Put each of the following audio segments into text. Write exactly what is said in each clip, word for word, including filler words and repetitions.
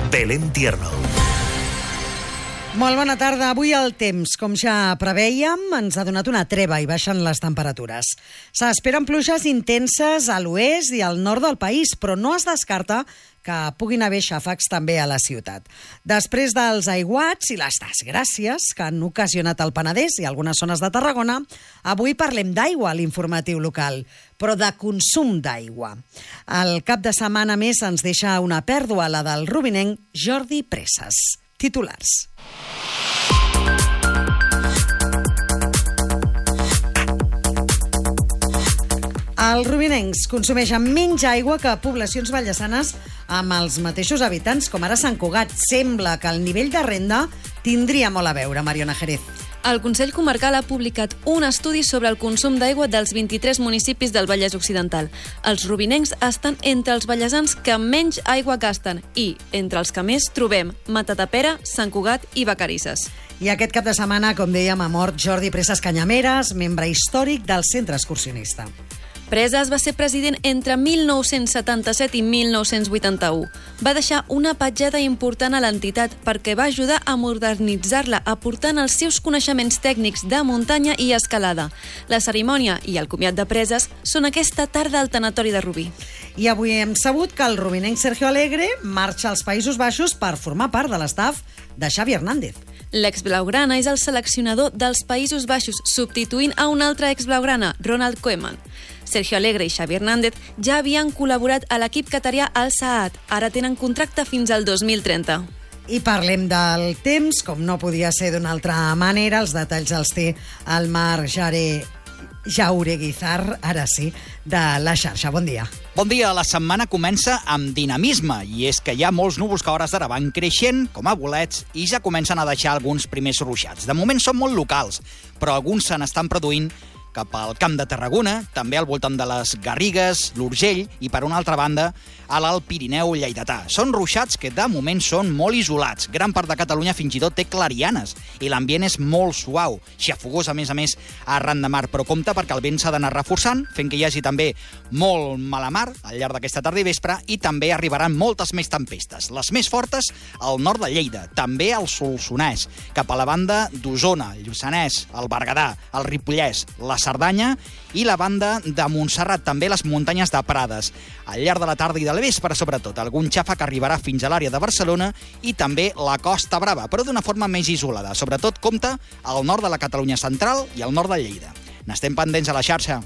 Belén Tierno. Molt bona tarda. Avui el temps, com ja preveiem, ens ha donat una treva i baixen les temperatures. S'esperen pluges intenses a l'oest i al nord del país, però no es descarta que puguin haver xàfecs també a la ciutat. Després dels aiguats i les desgràcies que han ocasionat el Penedès i algunes zones de Tarragona, avui parlem d'aigua a l'informatiu local, però de consum d'aigua. El cap de setmana més ens deixa una pèrdua, la del rubinenc Jordi Presas. Titulars. Els rubinencs consumeixen menys aigua que poblacions vallesanes amb els mateixos habitants, com ara Sant Cugat. Sembla que el nivell de renda tindria molt a veure, Mariona Jerez. El Consell Comarcal ha publicat un estudi sobre el consum d'aigua dels vint-i-tres municipis del Vallès Occidental. Els rubinencs estan entre els vallesans que menys aigua gasten i, entre els que més, trobem Matadepera, Sant Cugat i Vacarisses. I aquest cap de setmana, com dèiem, ha mort Jordi Presas Canyameres, membre històric del Centre Excursionista. Presas va ser president entre mil nou-cents setanta-set i mil nou-cents vuitanta-u. Va deixar una petjada important a l'entitat perquè va ajudar a modernitzar-la aportant els seus coneixements tècnics de muntanya i escalada. La cerimònia i el comiat de Presas són aquesta tarda al tanatori de Rubí. I avui hem sabut que el rubinenc Sergio Alegre marxa als Països Baixos per formar part de l'estaf de Xavi Hernández. L'ex-blaugrana és el seleccionador dels Països Baixos, substituint a un altre ex-blaugrana, Ronald Koeman. Sergio Alegre i Xavi Hernández ja havien col·laborat a l'equip catarià Al Saad. Ara tenen contracte fins al dos mil trenta. I parlem del temps, com no podia ser d'una altra manera. Els detalls els té el Marc Jare Jaureguizar, ara sí, de La Xarxa. Bon dia. Bon dia. La setmana comença amb dinamisme, i és que hi ha molts núvols que a hores d'ara van creixent, com a bolets, i ja comencen a deixar alguns primers ruixats. De moment són molt locals, però alguns se n'estan produint cap al Camp de Tarragona, també al voltant de les Garrigues, l'Urgell i, per una altra banda, a l'Alt Pirineu lleidatà. Són ruixats que de moment són molt isolats. Gran part de Catalunya fins i tot té clarianes i l'ambient és molt suau, xafogós a més a més arran de mar, però compte perquè el vent s'ha d'anar reforçant, fent que hi hagi també molt mala mar al llarg d'aquesta tarda i vespre, i també arribaran moltes més tempestes. Les més fortes al nord de Lleida, també al Solsonès, cap a la banda d'Osona, el Lluçanès, el Berguedà, el Ripollès, la Cerdanya i la banda de Montserrat, també les muntanyes de Prades. Al llarg de la tarda i de la vespre, sobretot, algun xàfec arribarà fins a l'àrea de Barcelona i també la Costa Brava, però d'una forma més isolada. Sobretot, compte al nord de la Catalunya central i al nord de Lleida. N'estem pendents a la xarxa.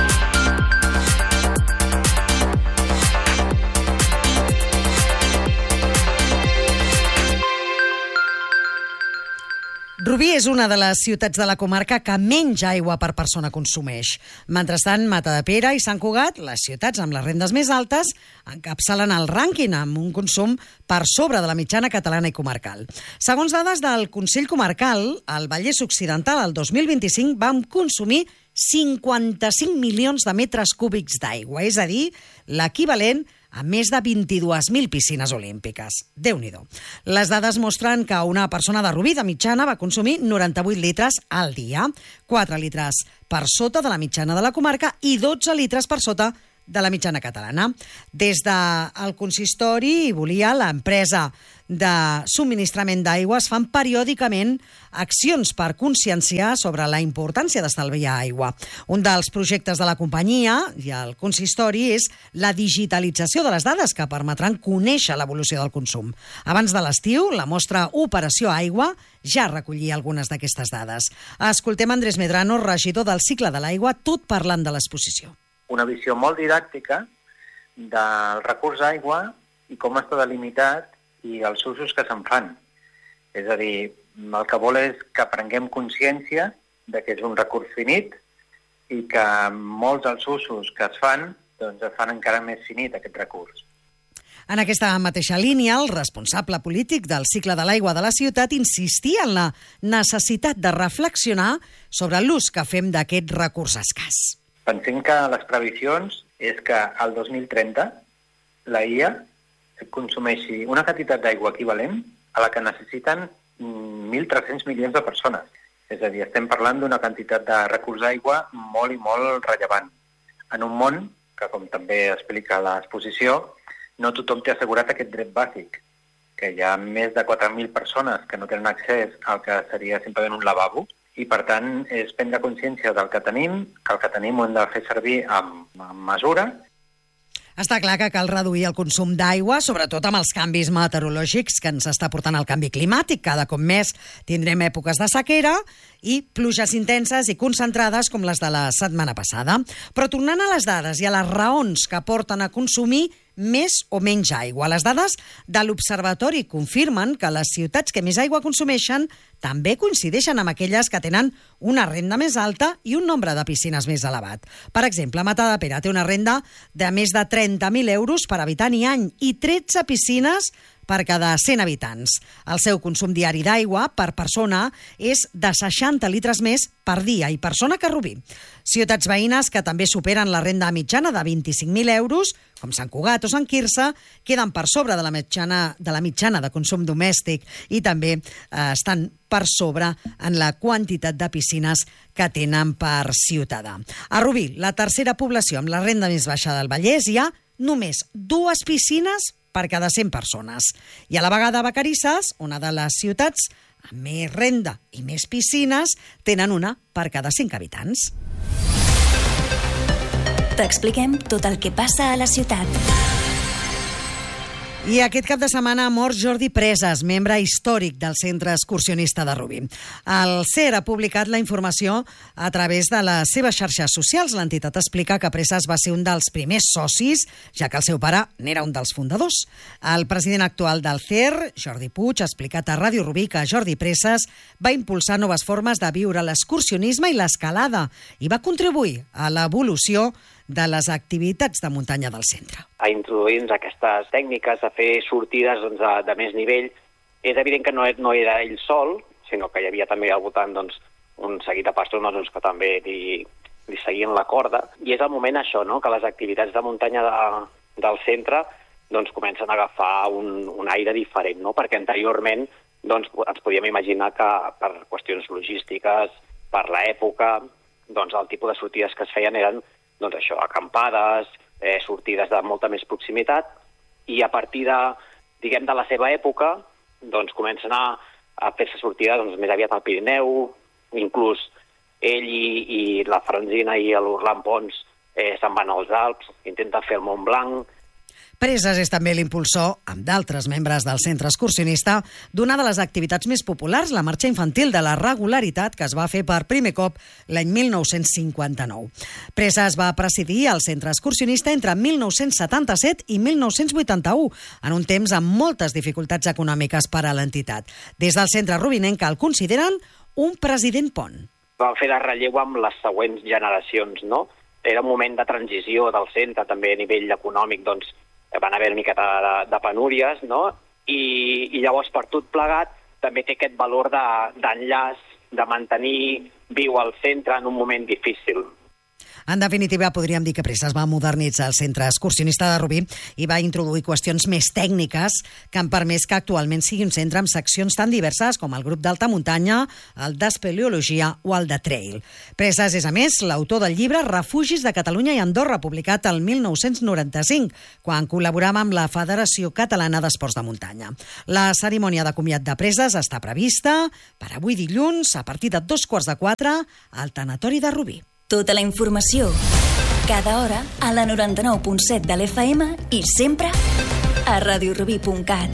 Rubí és una de les ciutats de la comarca que menys aigua per persona consumeix. Mentrestant, Matadepera i Sant Cugat, les ciutats amb les rendes més altes, encapçalen el rànquing amb un consum per sobre de la mitjana catalana i comarcal. Segons dades del Consell Comarcal, al Vallès Occidental el dos mil vint-i-cinc vam consumir cinquanta-cinc milions de metres cúbics d'aigua, és a dir, l'equivalent a més de vint-i-dues mil piscines olímpiques. Déu-n'hi-do. Les dades mostren que una persona de Rubí de mitjana va consumir noranta-vuit litres al dia, quatre litres per sota de la mitjana de la comarca i dotze litres per sota de la mitjana catalana. Des del consistori, volia l'empresa de subministrament d'aigua, es fan periòdicament accions per conscienciar sobre la importància d'estalviar aigua. Un dels projectes de la companyia i el consistori és la digitalització de les dades que permetran conèixer l'evolució del consum. Abans de l'estiu, la mostra Operació Aigua ja recollia algunes d'aquestes dades. Escoltem Andrés Medrano, regidor del cicle de l'aigua, tot parlant de l'exposició. Una visió molt didàctica del recurs d'aigua i com està delimitat i els usos que se'n fan. És a dir, el que vol és que prenguem consciència de que és un recurs finit i que molts dels usos que es fan doncs es fan encara més finit aquest recurs. En aquesta mateixa línia, el responsable polític del cicle de l'aigua de la ciutat insistia en la necessitat de reflexionar sobre l'ús que fem d'aquest recurs escàs. Pensem que les previsions és que al dos mil trenta la I A consumeixi una quantitat d'aigua equivalent a la que necessiten mil tres-cents milions de persones. És a dir, estem parlant d'una quantitat de recurs d'aigua molt i molt rellevant. En un món que, com també explica l'exposició, no tothom té assegurat aquest dret bàsic. que hi ha més de quatre mil persones que no tenen accés al que seria simplement un lavabo, i per tant és prendre consciència del que tenim, que el que tenim ho hem de fer servir amb, amb mesura. Està clar que cal reduir el consum d'aigua, sobretot amb els canvis meteorològics que ens està portant el canvi climàtic. Cada cop més tindrem èpoques de sequera i pluges intenses i concentrades com les de la setmana passada. Però tornant a les dades i a les raons que porten a consumir més o menys aigua. Les dades de l'Observatori confirmen que les ciutats que més aigua consumeixen també coincideixen amb aquelles que tenen una renda més alta i un nombre de piscines més elevat. Per exemple, Matadepera té una renda de més de trenta mil euros per habitant i any i tretze piscines per cada cent habitants. El seu consum diari d'aigua per persona és de seixanta litres més per dia i persona que Rubí. Ciutats veïnes que també superen la renda mitjana de vint-i-cinc mil euros, com Sant Cugat o Sant Quirze, queden per sobre de la mitjana de, la mitjana de consum domèstic i també eh, estan per sobre en la quantitat de piscines que tenen per ciutadà. A Rubí, la tercera població amb la renda més baixa del Vallès, hi ha només dues piscines per cada cent persones. I a la vegada a Vacarisses, una de les ciutats amb més renda i més piscines, tenen una per cada cinc habitants. T'expliquem tot el que passa a la ciutat. I aquest cap de setmana ha mort Jordi Presas, membre històric del Centre Excursionista de Rubí. El C E R ha publicat la informació a través de les seves xarxes socials. L'entitat explica que Presas va ser un dels primers socis, ja que el seu pare n'era un dels fundadors. El president actual del C E R, Jordi Puig, ha explicat a Ràdio Rubí que Jordi Presas va impulsar noves formes de viure l'excursionisme i l'escalada i va contribuir a l'evolució de les activitats de muntanya del centre. A introduir aquestes tècniques, a fer sortides doncs, de, de més nivell. És evident que no, no era ell sol, sinó que hi havia també al voltant doncs, un seguit de persones doncs, que també li, li seguien la corda. I és el moment això, no? Que les activitats de muntanya de, del centre doncs, comencen a agafar un, un aire diferent, no? Perquè anteriorment doncs, ens podíem imaginar que per qüestions logístiques, per l'època, doncs, el tipus de sortides que es feien eren doncs això, acampades, eh, sortides de molta més proximitat, i a partir de, diguem, de la seva època, doncs comencen a, a fer-se sortides doncs, més aviat al Pirineu, inclús ell i, i la Franzina i l'Orlan Pons eh, se'n van als Alps, intenten fer el Mont Blanc. Presas és també l'impulsor, amb d'altres membres del centre excursionista, d'una de les activitats més populars, la marxa infantil de la regularitat, que es va fer per primer cop l'any mil nou-cents cinquanta-nou. Presas va presidir el centre excursionista entre mil nou-cents setanta-set i mil nou-cents vuitanta-u, en un temps amb moltes dificultats econòmiques per a l'entitat. Des del centre rubinenc el consideren un president pont. Van fer de relleu amb les següents generacions, no? Era un moment de transició del centre, també a nivell econòmic, doncs, van haver una miqueta de, de penúries, no? I, i llavors per tot plegat també té aquest valor d'enllaç, de, de mantenir viu el centre en un moment difícil. En definitiva, podríem dir que Presas va modernitzar el centre excursionista de Rubí i va introduir qüestions més tècniques que han permès que actualment sigui un centre amb seccions tan diverses com el grup d'alta muntanya, el d'espeleologia o el de trail. Presas és, a més, l'autor del llibre Refugis de Catalunya i Andorra, publicat el mil nou-cents noranta-cinc, quan col·laborava amb la Federació Catalana d'Esports de Muntanya. La cerimònia de comiat de Presas està prevista per avui dilluns, a partir de dos quarts de quatre, al Tanatori de Rubí. Tota la informació, cada hora, a la noranta-nou punt set de l'F M i sempre a radiorubí punt cat.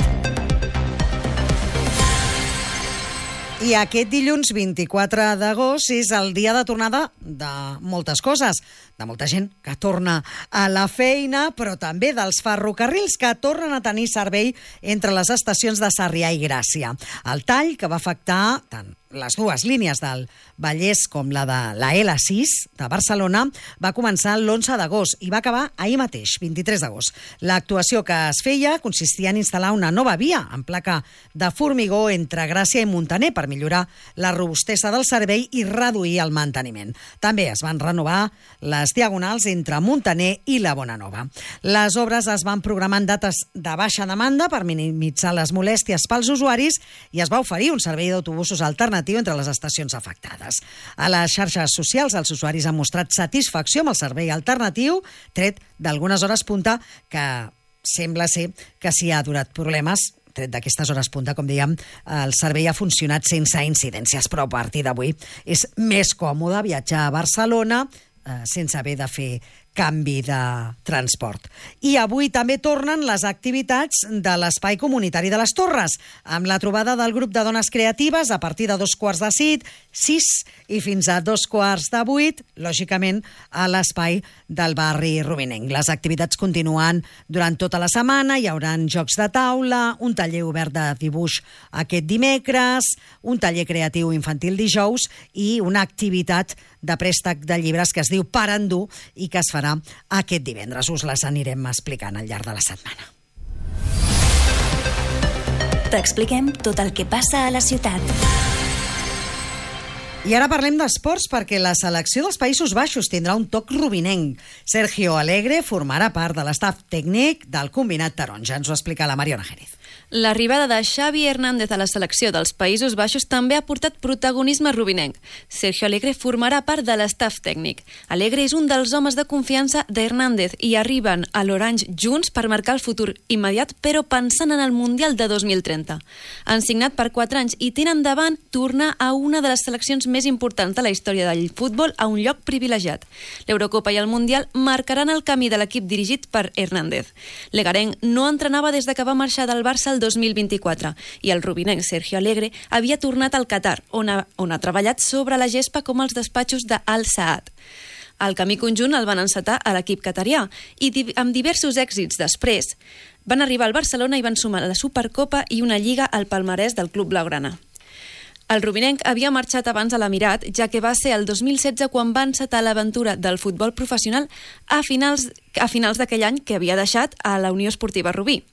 I aquest dilluns vint-i-quatre d'agost és el dia de tornada de moltes coses, de molta gent que torna a la feina, però també dels ferrocarrils que tornen a tenir servei entre les estacions de Sarrià i Gràcia. El tall que va afectar tant les dues línies del Vallès com la de la L sis de Barcelona va començar l'onze d'agost i va acabar ahir mateix, vint-i-tres d'agost. L'actuació que es feia consistia en instal·lar una nova via en placa de formigó entre Gràcia i Muntaner per millorar la robustesa del servei i reduir el manteniment. També es van renovar les diagonals entre Muntaner i la Bonanova. Les obres es van programar en dates de baixa demanda per minimitzar les molèsties pels usuaris i es va oferir un servei d'autobusos alternatiu entre les estacions afectades. A les xarxes socials els usuaris han mostrat satisfacció amb el servei alternatiu, tret d'algunes hores punta que sembla ser que s'hi ha durat problemes tret d'aquestes hores punta, com dèiem, el servei ha funcionat sense incidències, però a partir d'avui és més còmode viatjar a Barcelona eh, sense haver de fer canvi de transport. I avui també tornen les activitats de l'Espai Comunitari de les Torres, amb la trobada del grup de dones creatives a partir de dos quarts de sis, sis i fins a dos quarts de vuit, lògicament, a l'espai del barri Rubinenc. Les activitats continuen durant tota la setmana, hi haurà jocs de taula, un taller obert de dibuix aquest dimecres, un taller creatiu infantil dijous i una activitat de préstec de llibres que es diu Per Endur i que es farà aquest divendres. Us les anirem explicant al llarg de la setmana. T'expliquem tot el que passa a la ciutat. I ara parlem d'esports perquè la selecció dels Països Baixos tindrà un toc rubinenc. Sergio Alegre formarà part de l'estaf tècnic del combinat taronja. Ens ho explica la Mariona Jerez. L'arribada de Xavi Hernández a la selecció dels Països Baixos també ha portat protagonisme rubinenc. Sergio Alegre formarà part de l'estaf tècnic. Alegre és un dels homes de confiança d'Hernández i arriben a l'Orange junts per marcar el futur immediat, però pensant en el Mundial de dos mil trenta. Han signat per quatre anys i tenen davant tornar a una de les seleccions més importants de la història del futbol a un lloc privilegiat. L'Eurocopa i el Mundial marcaran el camí de l'equip dirigit per Hernández. L'egarenc no entrenava des de que va marxar del Barça el dos mil vint-i-quatre i el rubinenc Sergio Alegre havia tornat al Qatar, on ha, on ha treballat sobre la gespa com els despatxos de Al Saad. El camí conjunt el van encetar a l'equip qatarià i di- amb diversos èxits després van arribar al Barcelona i van sumar la Supercopa i una lliga al palmarès del club blaugrana. El rubinenc havia marxat abans a l'Emirat, ja que va ser el dos mil setze quan va encetar l'aventura del futbol professional a finals, a finals d'aquell any que havia deixat a la Unió Esportiva Rubí.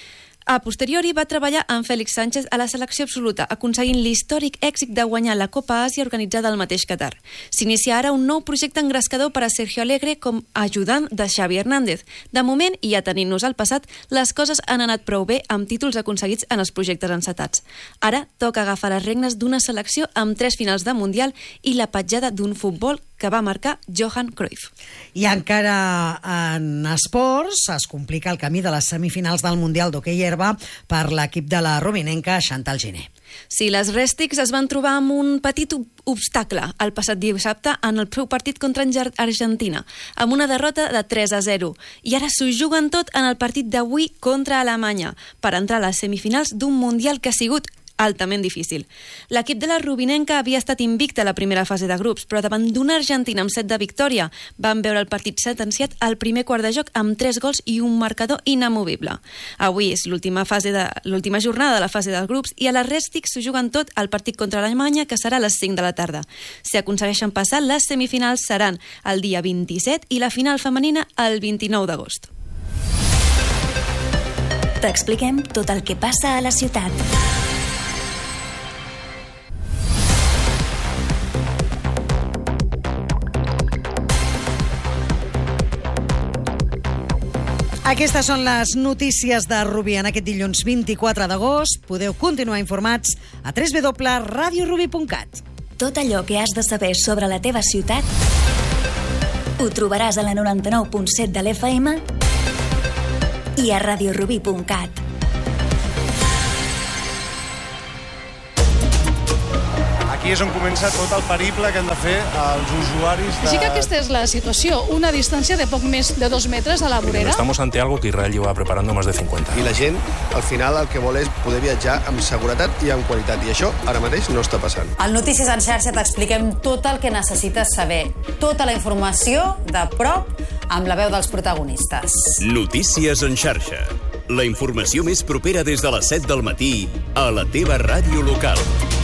A posteriori va treballar amb Félix Sánchez a la selecció absoluta, aconseguint l'històric èxit de guanyar la Copa Àsia organitzada al mateix Qatar. S'inicia ara un nou projecte engrescador per a Sergio Alegre com a ajudant de Xavi Hernández. De moment, i ja tenint-nos al passat, les coses han anat prou bé amb títols aconseguits en els projectes encetats. Ara toca agafar les regnes d'una selecció amb tres finals de Mundial i la petjada d'un futbol que va marcar Johan Cruyff. I encara en esports es complica el camí de les semifinals del Mundial d'hoquei herba per l'equip de la rubinenca Chantal Giné. Sí, les Rèstics es van trobar amb un petit obstacle el passat dissabte en el seu partit contra Argentina, amb una derrota de tres a zero. I ara s'ho juguen tot en el partit d'avui contra Alemanya per entrar a les semifinals d'un Mundial que ha sigut altament difícil. L'equip de la rubinenca havia estat invicta a la primera fase de grups, però davant d'una Argentina amb set de victòria van veure el partit sentenciat al primer quart de joc amb tres gols i un marcador inamovible. Avui és l'última fase de l'última jornada de la fase dels grups i a les Rèstics s'ho juguen tot al partit contra Alemanya, que serà a les cinc de la tarda. Si aconsegueixen passar, les semifinals seran el dia vint-i-set i la final femenina el vint-i-nou d'agost. T'expliquem tot el que passa a la ciutat. Aquestes són les notícies de Rubí en aquest dilluns vint-i-quatre d'agost. Podeu continuar informats a w w w punt radio rubí punt cat. Tot allò que has de saber sobre la teva ciutat ho trobaràs a la noranta-nou punt set de l'F M i a radio rubí punt cat. Aquí és on comença tot el periple que han de fer els usuaris de... Així que aquesta és la situació, una distància de poc més de dos metres a la vorera. Estamos ante algo que Israel lleva preparando más de cincuenta. I la gent, al final, el que vol és poder viatjar amb seguretat i amb qualitat. I això, ara mateix, no està passant. Al Notícies en xarxa t'expliquem tot el que necessites saber. Tota la informació de prop amb la veu dels protagonistes. Notícies en xarxa. La informació més propera des de les set del matí a la teva ràdio local.